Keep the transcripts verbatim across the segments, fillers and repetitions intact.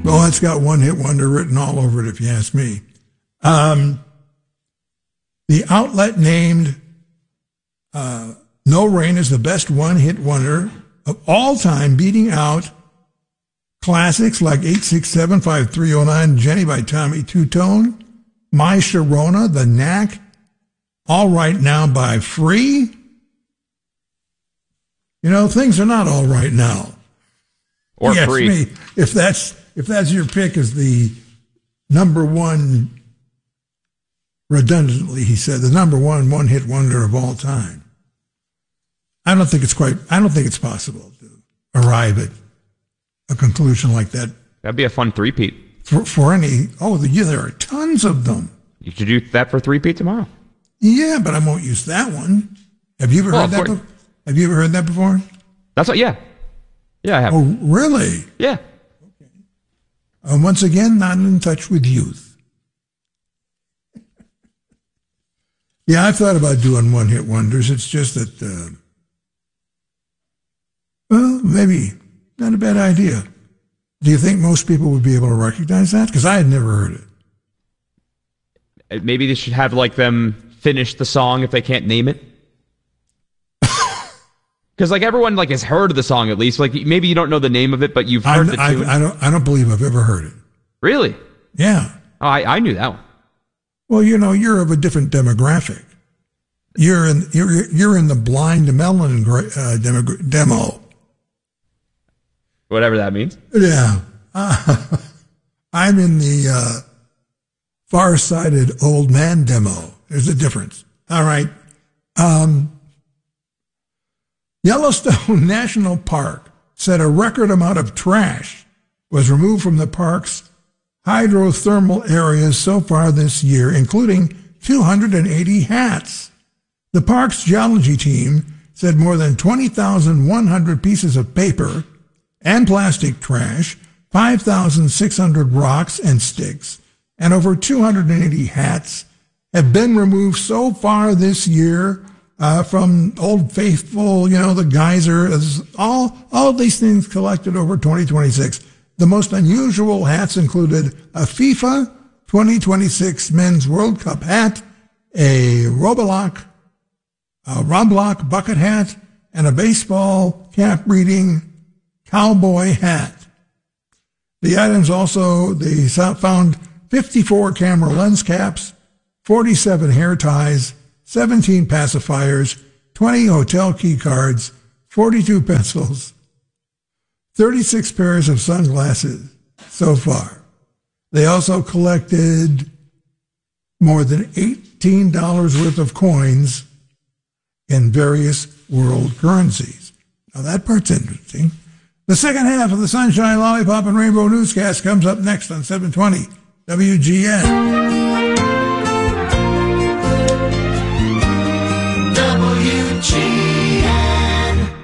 Well, it's got one hit wonder written all over it, if you ask me. Um, the outlet named uh, No Rain as the best one hit wonder of all time, beating out classics like eight six seven, five three oh nine, Jenny by Tommy Two-Tone, My Sharona, The Knack, All Right Now by Free. You know, things are not all right now. Or yes, free. Me, if that's if that's your pick as the number one, redundantly, he said, the number one one-hit wonder of all time. I don't think it's quite, I don't think it's possible to arrive at a conclusion like that. That'd be a fun three-peat. For, for any, oh, the, yeah, there are tons of them. You should do that for three-peat tomorrow. Yeah, but I won't use that one. Have you ever well, heard that? Be- have you ever heard that before? That's what, yeah. Yeah, I have. Oh, really? Yeah. Okay. Uh, once again, not in touch with youth. Yeah, I've thought about doing one-hit wonders. It's just that, uh, well, maybe not a bad idea. Do you think most people would be able to recognize that? Because I had never heard it. Maybe they should have like them finish the song if they can't name it. Because like everyone like has heard of the song at least. Like maybe you don't know the name of it, but you've heard I, the tune. I, I don't. I don't believe I've ever heard it. Really? Yeah. Oh, I, I knew that one. Well, you know, you're of a different demographic. You're in you're you're in the Blind Melon uh, demo, demo. Whatever that means. Yeah. Uh, I'm in the uh, far-sighted old man demo. There's a difference. All right. Um, Yellowstone National Park said a record amount of trash was removed from the park's hydrothermal areas so far this year, including two hundred eighty hats. The park's geology team said more than twenty thousand one hundred pieces of paper and plastic trash, five thousand six hundred rocks and sticks, and over two hundred eighty hats have been removed so far this year uh, from Old Faithful, you know, the geyser, all, all of these things collected over twenty twenty-six. The most unusual hats included a FIFA twenty twenty-six Men's World Cup hat, a Roblox, a Roblox bucket hat, and a baseball cap reading cowboy hat. The items also, they found fifty-four camera lens caps, forty-seven hair ties, seventeen pacifiers, twenty hotel key cards, forty-two pencils, thirty-six pairs of sunglasses so far. They also collected more than eighteen dollars worth of coins in various world currencies. Now that part's interesting. The second half of the Sunshine, Lollipop, and Rainbow newscast comes up next on seven twenty W G N. W G N.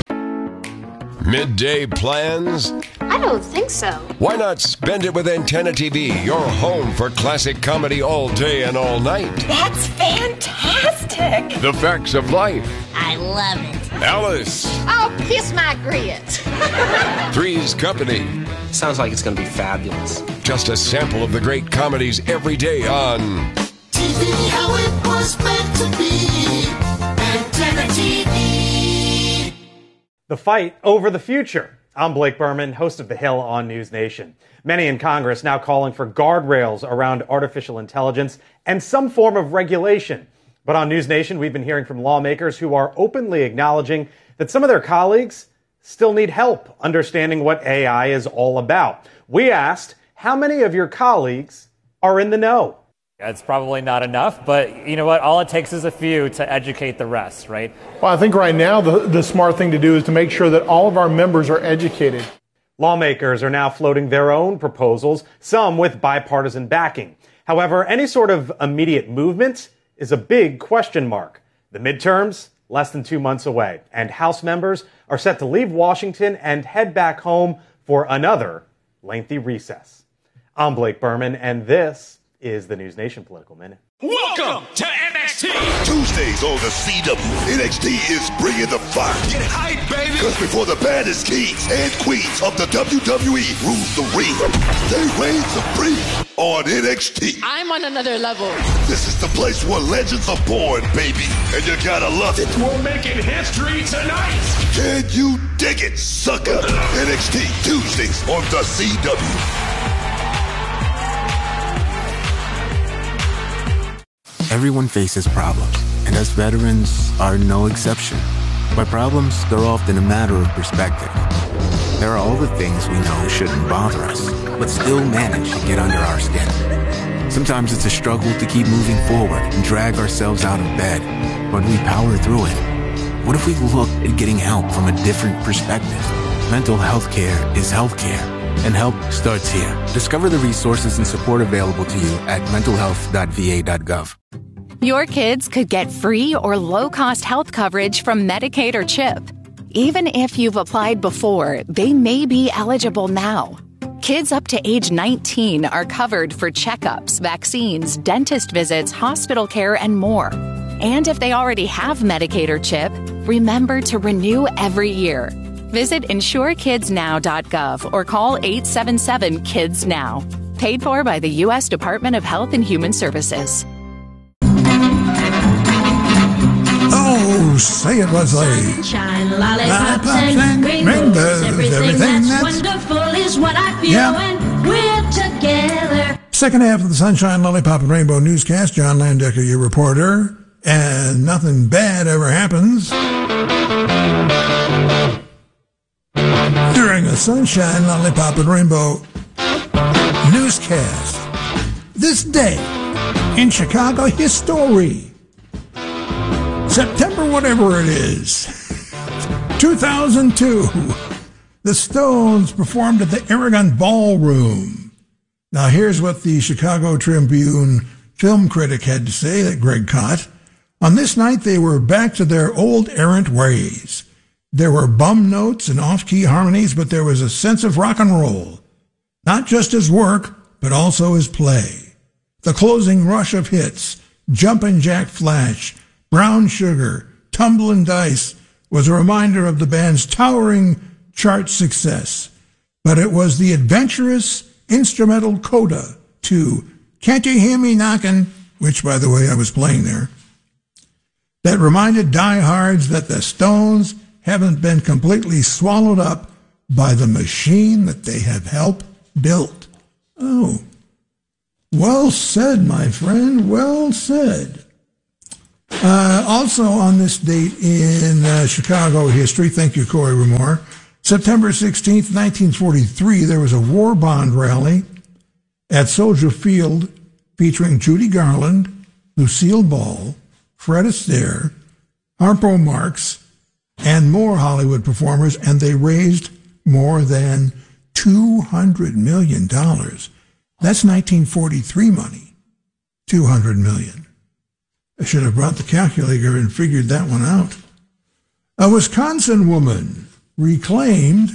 Midday plans? I don't think so. Why not spend it with Antenna T V, your home for classic comedy all day and all night? That's fantastic. The Facts of Life. I love it. Alice. Oh, kiss my grits. Three's Company. Sounds like it's going to be fabulous. Just a sample of the great comedies every day on T V how it was meant to be. Antenna T V. The fight over the future. I'm Blake Berman, host of The Hill on News Nation. Many in Congress now calling for guardrails around artificial intelligence and some form of regulation. But on News Nation, we've been hearing from lawmakers who are openly acknowledging that some of their colleagues still need help understanding what A I is all about. We asked, how many of your colleagues are in the know? It's probably not enough, but you know what? All it takes is a few to educate the rest, right? Well, I think right now the, the smart thing to do is to make sure that all of our members are educated. Lawmakers are now floating their own proposals, some with bipartisan backing. However, any sort of immediate movement is a big question mark. The midterms, less than two months away, and House members are set to leave Washington and head back home for another lengthy recess. I'm Blake Berman, and this is the News Nation Political Minute. Welcome to M X X T. Tuesdays on the C W, N X T is bringing the fire. Get hype, baby. Because before the baddest kings and queens of the W W E rule the ring, they reign supreme on N X T. I'm on another level. This is the place where legends are born, baby, and you gotta love it. We're making history tonight. Can you dig it, sucker? N X T Tuesdays on the C W. Everyone faces problems, and us veterans are no exception. By problems, they're often a matter of perspective. There are all the things we know shouldn't bother us, but still manage to get under our skin. Sometimes it's a struggle to keep moving forward and drag ourselves out of bed, but we power through it. What if we look at getting help from a different perspective? Mental health care is health care, and help starts here. Discover the resources and support available to you at mental health dot v a dot gov. Your kids could get free or low-cost health coverage from Medicaid or CHIP. Even if you've applied before, they may be eligible now. Kids up to age nineteen are covered for checkups, vaccines, dentist visits, hospital care, and more. And if they already have Medicaid or CHIP, remember to renew every year. Visit insure kids now dot gov or call eight seven seven kids now. Paid for by the U S Department of Health and Human Services. Oh, say it, Leslie. Sunshine, lollipops, and rainbows. Everything that's, that's wonderful is what I feel yeah. when we're together. Second half of the Sunshine, Lollipop, and Rainbow newscast. John Landecker, your reporter. And nothing bad ever happens during the Sunshine, Lollipop, and Rainbow newscast. This day in Chicago history. September whatever it is, two thousand two, the Stones performed at the Aragon Ballroom. Now here's what the Chicago Tribune film critic had to say, that Greg Kot. On this night, they were back to their old errant ways. There were bum notes and off-key harmonies, but there was a sense of rock and roll. Not just as work, but also as play. The closing rush of hits, Jumpin' Jack Flash, Brown Sugar, Tumblin' Dice, was a reminder of the band's towering chart success. But it was the adventurous instrumental coda to Can't You Hear Me Knockin', which, by the way, I was playing there, that reminded diehards that the Stones haven't been completely swallowed up by the machine that they have helped build. Oh, well said, my friend, well said. Uh, also on this date in uh, Chicago history, thank you, Corey Ramore, September sixteenth, nineteen forty-three, there was a war bond rally at Soldier Field featuring Judy Garland, Lucille Ball, Fred Astaire, Harpo Marx, and more Hollywood performers, and they raised more than two hundred million dollars. That's nineteen forty-three money, two hundred million dollars. I should have brought the calculator and figured that one out. A Wisconsin woman reclaimed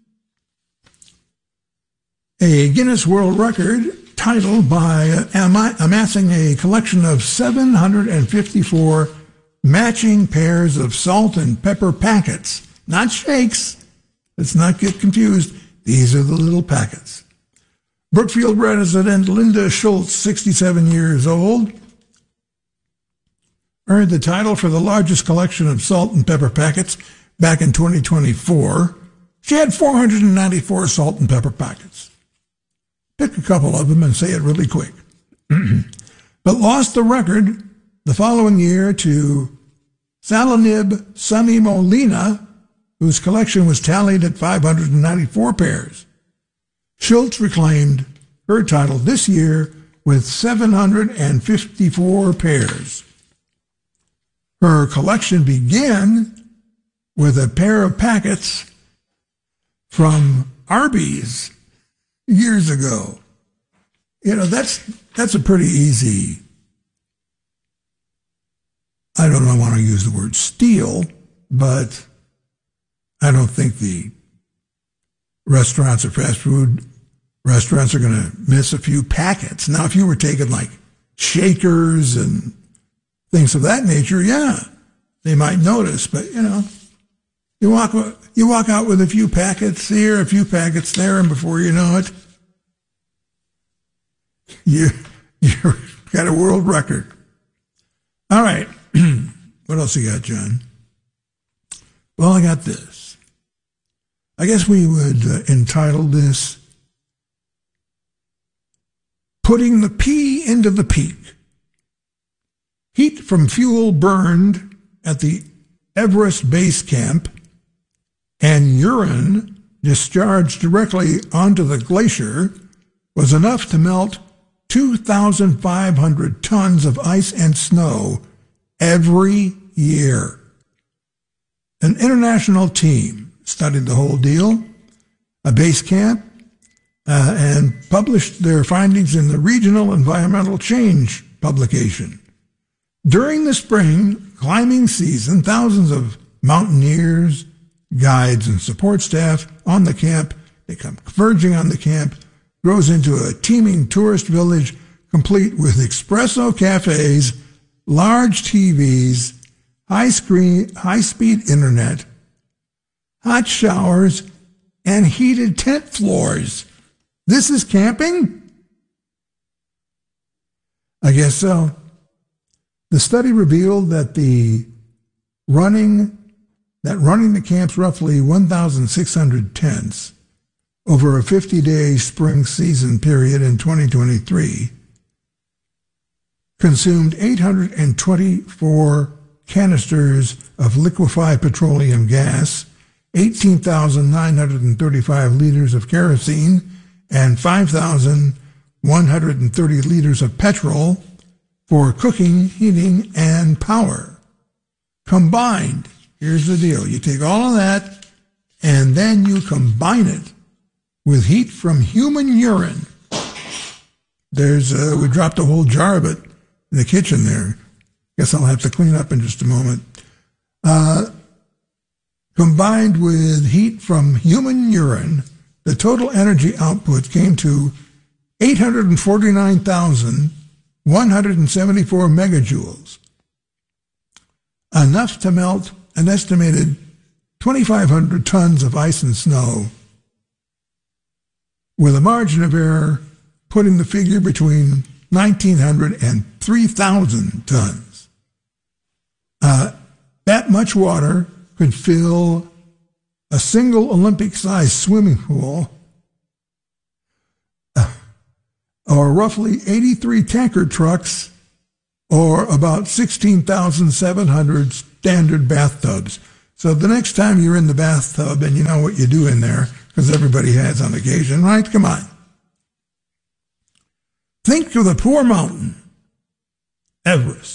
a Guinness World Record title by amassing a collection of seven hundred fifty-four matching pairs of salt and pepper packets. Not shakes. Let's not get confused. These are the little packets. Brookfield resident Linda Schultz, sixty-seven years old, earned the title for the largest collection of salt and pepper packets back in twenty twenty-four. She had four hundred ninety-four salt and pepper packets. Pick a couple of them and say it really quick. But lost the record the following year to Salanib Sunny Molina, whose collection was tallied at five hundred ninety-four pairs. Schultz reclaimed her title this year with seven hundred fifty-four pairs. Her collection began with a pair of packets from Arby's years ago. You know, that's that's a pretty easy, I don't know, I want to use the word steal, but I don't think the restaurants or fast food restaurants are going to miss a few packets. Now, if you were taking like Shakers and things of that nature, yeah, they might notice. But, you know, you walk you walk out with a few packets here, a few packets there, and before you know it, you, you've got a world record. All right. What else you got, John? Well, I got this. I guess we would uh, entitle this Putting the P into the Peak. Heat from fuel burned at the Everest Base Camp and urine discharged directly onto the glacier was enough to melt two thousand five hundred tons of ice and snow every year. An international team studied the whole deal, a base camp, uh, and published their findings in the Regional Environmental Change publication. During the spring climbing season, thousands of mountaineers, guides, and support staff on the camp, they come converging on the camp, grows into a teeming tourist village complete with espresso cafes, large T Vs, high screen, high-speed internet, hot showers, and heated tent floors. This is camping? I guess so. The study revealed that the running that running the camp's roughly one thousand six hundred tents over a fifty-day spring season period in twenty twenty-three consumed eight hundred twenty-four canisters of liquefied petroleum gas, eighteen thousand nine hundred thirty-five liters of kerosene, and five thousand one hundred thirty liters of petrol for cooking, heating, and power. Combined, here's the deal. You take all of that, and then you combine it with heat from human urine. There's, uh, we dropped a whole jar of it in the kitchen there. Guess I'll have to clean up in just a moment. Uh, combined with heat from human urine, the total energy output came to eight hundred forty-nine thousand one hundred seventy-four megajoules, enough to melt an estimated twenty-five hundred tons of ice and snow, with a margin of error putting the figure between nineteen hundred and three thousand tons. Uh, that much water could fill a single Olympic-sized swimming pool, uh, or roughly eighty-three tanker trucks, or about sixteen thousand seven hundred standard bathtubs. So the next time you're in the bathtub and you know what you do in there, because everybody has on occasion, right? Come on. Think of the poor mountain, Everest.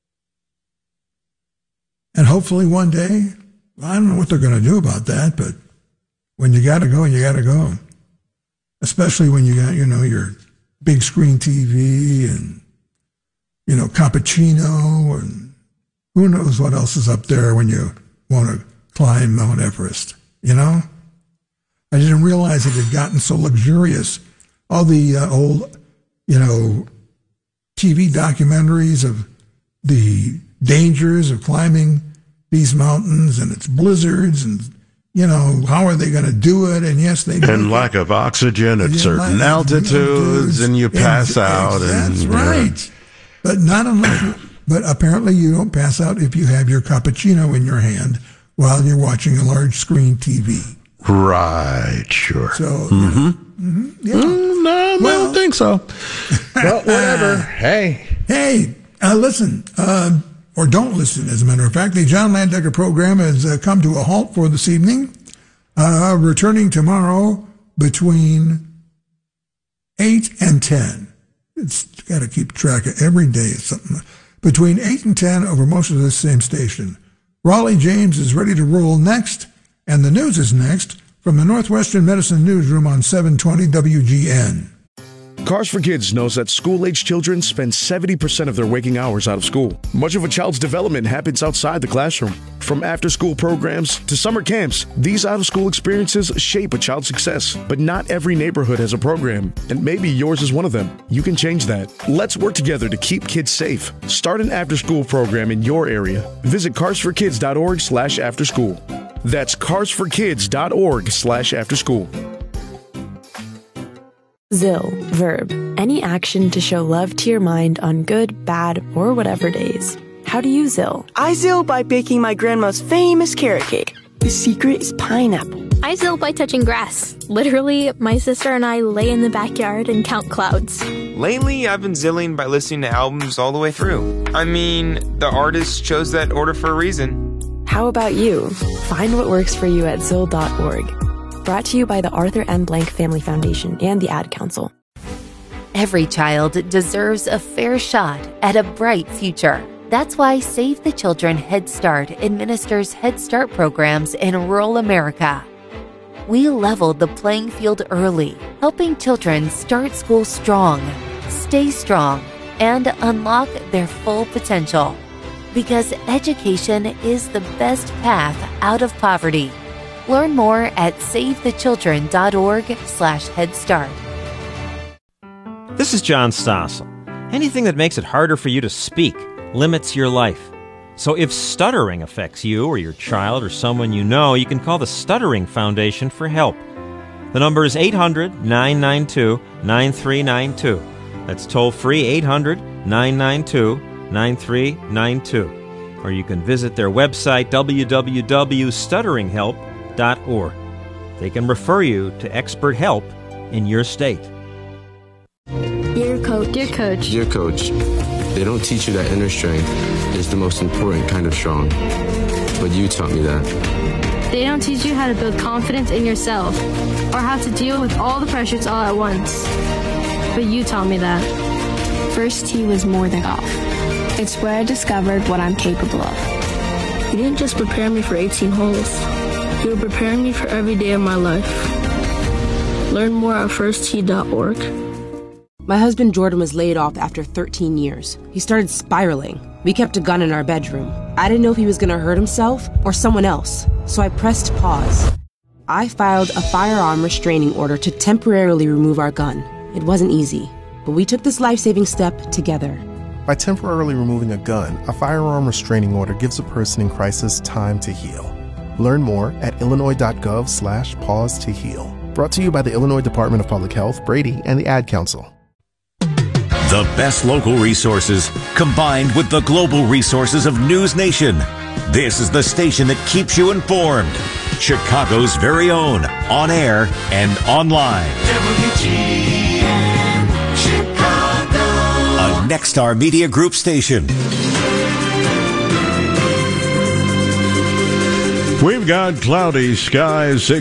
And hopefully one day, I don't know what they're going to do about that, but when you got to go, you got to go. Especially when you got, you know, your big screen T V and, you know, cappuccino and who knows what else is up there when you want to climb Mount Everest, you know? I didn't realize it had gotten so luxurious. All the uh, old, you know, T V documentaries of the dangers of climbing these mountains and its blizzards and, you know, how are they going to do it? And yes, they do. And lack of oxygen at Yeah, certain lack of altitudes, altitudes, and you pass and- out. That's and, right. But not unless, but apparently you don't pass out if you have your cappuccino in your hand while you're watching a large screen T V. Right, sure. So, mm-hmm. Mm-hmm, yeah. Mm, no, Well- I don't think so. But whatever. Hey. Hey, uh, listen, uh, or don't listen, as a matter of fact. The John Landecker program has uh, come to a halt for this evening, uh, returning tomorrow between eight and ten. It's got to keep track of every day. It's something between eight and ten over most of this same station. Raleigh James is ready to roll next, and the news is next from the Northwestern Medicine Newsroom on seven twenty W G N. Cars for Kids knows that school-age children spend seventy percent of their waking hours out of school. Much of a child's development happens outside the classroom. From after-school programs to summer camps, these out-of-school experiences shape a child's success. But not every neighborhood has a program, and maybe yours is one of them. You can change that. Let's work together to keep kids safe. Start an after-school program in your area. Visit cars for kids dot org slash after school. That's cars for kids dot org slash after school. Zill, verb, any action to show love to your mind on good, bad, or whatever days. How do you Zill? I Zill by baking my grandma's famous carrot cake. The secret is pineapple. I Zill by touching grass. Literally, my sister and I lay in the backyard and count clouds. Lately, I've been Zilling by listening to albums all the way through. I mean, the artist chose that order for a reason. How about you? Find what works for you at zill dot org. Brought to you by the Arthur M. Blank Family Foundation and the Ad Council. Every child deserves a fair shot at a bright future. That's why Save the Children Head Start administers Head Start programs in rural America. We leveled the playing field early, helping children start school strong, stay strong, and unlock their full potential. Because education is the best path out of poverty. Learn more at save the children dot org slash head start. This is John Stossel. Anything that makes it harder for you to speak limits your life. So if stuttering affects you or your child or someone you know, you can call the Stuttering Foundation for help. The number is eight hundred, nine nine two, nine three nine two. That's toll free eight hundred, nine nine two, nine three nine two. Or you can visit their website w w w dot stuttering help dot org. They can refer you to expert help in your state. Dear Coach. Dear Coach. Dear Coach, they don't teach you that inner strength is the most important kind of strong. But you taught me that. They don't teach you how to build confidence in yourself or how to deal with all the pressures all at once. But you taught me that. First tee was more than golf. It's where I discovered what I'm capable of. You didn't just prepare me for eighteen holes. You were preparing me for every day of my life. Learn more at first tee dot org. My husband Jordan was laid off after thirteen years. He started spiraling. We kept a gun in our bedroom. I didn't know if he was going to hurt himself or someone else, so I pressed pause. I filed a firearm restraining order to temporarily remove our gun. It wasn't easy, but we took this life-saving step together. By temporarily removing a gun, a firearm restraining order gives a person in crisis time to heal. Learn more at illinois dot gov slash pause to heal. Brought to you by the Illinois Department of Public Health, Brady, and the Ad Council. The best local resources combined with the global resources of News Nation. This is the station that keeps you informed. Chicago's very own, on air and online. W G N Chicago. A Nexstar Media Group station. We've got cloudy skies.